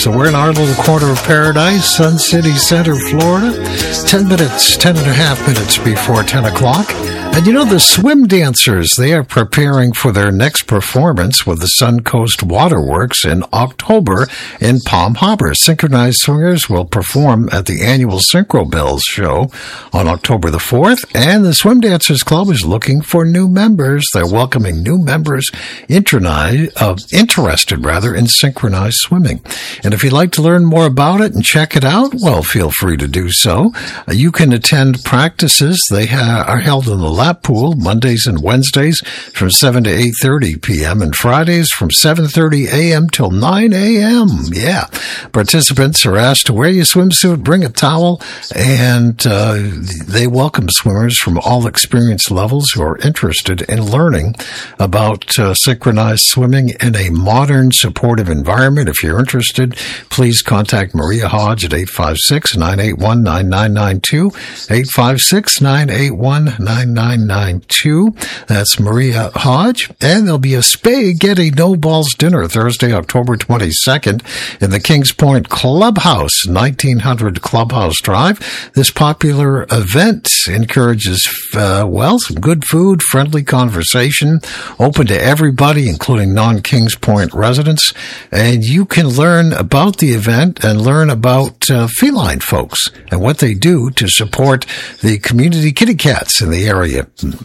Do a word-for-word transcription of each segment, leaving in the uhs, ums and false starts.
So we're in our little corner of paradise, Sun City Center, Florida. Ten minutes, ten and a half minutes before ten o'clock. And you know, the swim dancers, they are preparing for their next performance with the Suncoast Waterworks in October in Palm Harbor. Synchronized Swingers will perform at the annual Synchro Bells show on October the fourth. And the Swim Dancers Club is looking for new members. They're welcoming new members interni- uh, interested rather in synchronized swimming. And if you'd like to learn more about it and check it out, well, feel free to do so. Uh, you can attend practices. They ha- are held in the lap pool Mondays and Wednesdays from seven to eight thirty p.m. and Fridays from seven thirty a.m. till nine a.m. Yeah. Participants are asked to wear your swimsuit, bring a towel, and uh, they welcome swimmers from all experience levels who are interested in learning about uh, synchronized swimming in a modern, supportive environment. If you're interested, please contact Maria Hodge at eight five six, nine eight one, nine nine nine two, eight five six, nine eight one, nine nine nine two. That's Maria Hodge. And there'll be a Spaghetti No Balls dinner Thursday, October twenty-second in the Kings Point Clubhouse, nineteen hundred Clubhouse Drive. This popular event encourages, uh, well, some good food, friendly conversation, open to everybody, including non-Kings Point residents. And you can learn about the event and learn about uh, feline folks and what they do to support the community kitty cats in the area.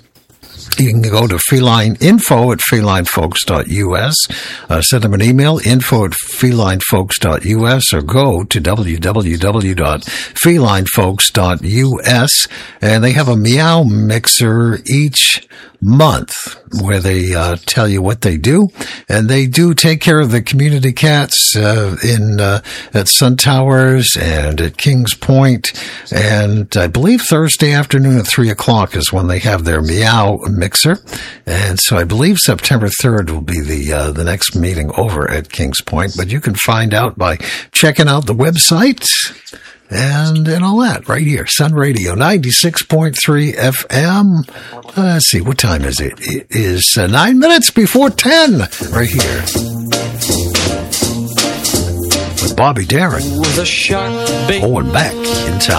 You can go to feline info at feline folks dot u s, uh, send them an email, info at feline folks dot u s, or go to w w w dot feline folks dot u s, and they have a meow mixer each month where they uh, tell you what they do, and they do take care of the community cats uh, in uh, at Sun Towers and at Kings Point, and I believe Thursday afternoon at three o'clock is when they have their meow mixer, and so I believe September third will be the uh, the next meeting over at Kings Point, but you can find out by checking out the website and and all that right here. Sun Radio ninety-six point three F M. Uh, let's see, what time is it? It is uh, nine minutes before ten right here with Bobby Darin. With a sharp bait. Going back in time.